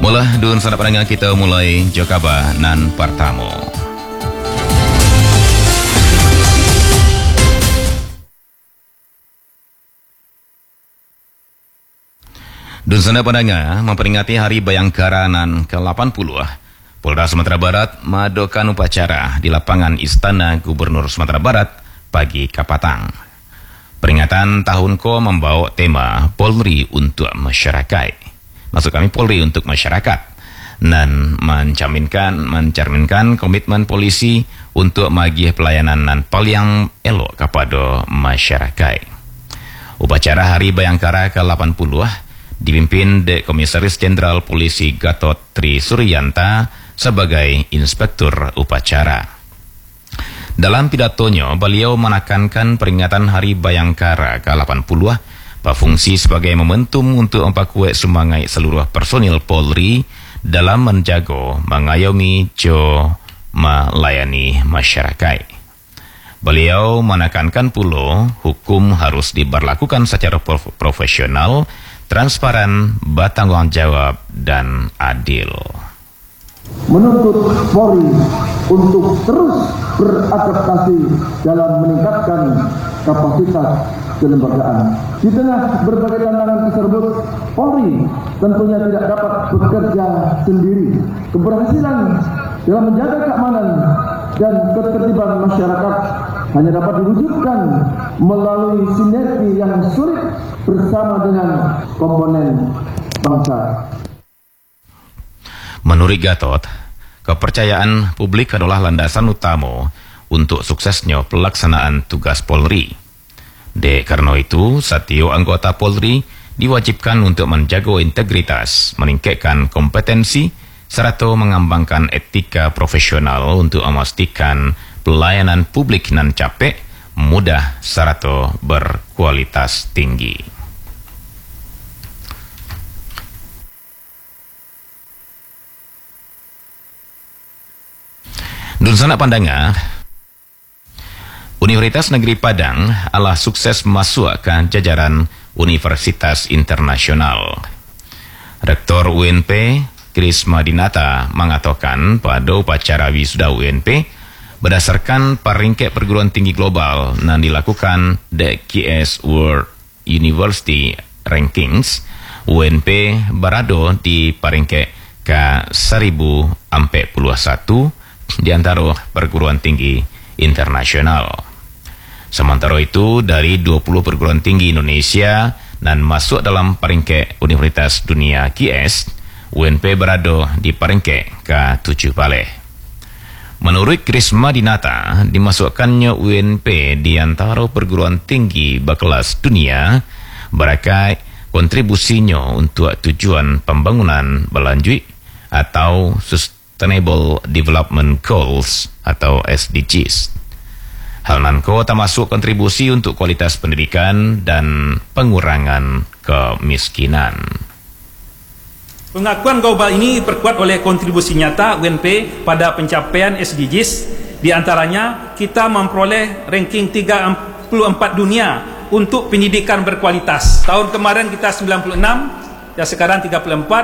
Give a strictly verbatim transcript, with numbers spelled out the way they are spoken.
Mula dun sana pandangan kita mulai Jokaba nan pertama. Dun sana pandangan memperingati Hari Bayangkara nan ke delapan puluh. Polda Sumatera Barat madakan upacara di lapangan Istana Gubernur Sumatera Barat pagi kapatang. Peringatan tahun ko membawa tema Polri untuk masyarakat. Maksud kami Polri untuk masyarakat dan mencerminkan mencerminkan komitmen polisi untuk magih pelayanan nan paling elok kepada masyarakat. Upacara Hari Bayangkara ke delapan puluh dipimpin de Komisaris Jenderal Polisi Gatot Tri Suryanta sebagai inspektur upacara. Dalam pidatonya, beliau menekankan peringatan Hari Bayangkara ke delapan puluh berfungsi sebagai momentum untuk memperkuat semangat seluruh personil Polri dalam menjaga, mengayomi, jo melayani masyarakat. Beliau menekankan pula hukum harus diberlakukan secara prof profesional, transparan, bertanggung jawab, dan adil. Menuntut Polri untuk terus beradaptasi dalam meningkatkan kapasitas kelembagaan. Di tengah berbagai tantangan tersebut, Polri tentunya tidak dapat bekerja sendiri. Keberhasilan dalam menjaga keamanan dan ketertiban masyarakat hanya dapat diwujudkan melalui sinergi yang sulit bersama dengan komponen bangsa. Menurut Gatot, kepercayaan publik adalah landasan utama untuk suksesnya pelaksanaan tugas Polri. De karena itu, setiap anggota Polri diwajibkan untuk menjaga integritas, meningkatkan kompetensi, serta mengembangkan etika profesional untuk memastikan pelayanan publik nan capek, mudah, serta berkualitas tinggi. Dun sana pandangan, Universitas Negeri Padang adalah sukses masuk ke jajaran Universitas Internasional. Rektor U N P, Chris Madinata, mengatakan pada upacara wisuda U N P, berdasarkan peringkat perguruan tinggi global yang dilakukan The Q S World University Rankings, U N P berada di peringkat ke seribu empat puluh satu di antara perguruan tinggi internasional. Sementara itu, dari dua puluh perguruan tinggi Indonesia dan masuk dalam peringkat Universitas Dunia Q S, U N P berada di peringkat ke tujuh baleh. Menurut Chris Madinata, dimasukkannya U N P di antara perguruan tinggi berkelas dunia berkat kontribusinya untuk tujuan pembangunan berlanjut atau Sustainable Development Goals atau S D Gs. Hal nanko termasuk kontribusi untuk kualitas pendidikan dan pengurangan kemiskinan. Pengakuan global ini diperkuat oleh kontribusi nyata U N P pada pencapaian S D Gs. Di antaranya, kita memperoleh ranking tiga puluh empat dunia untuk pendidikan berkualitas. Tahun kemarin kita sembilan puluh enam, dan sekarang tiga puluh empat.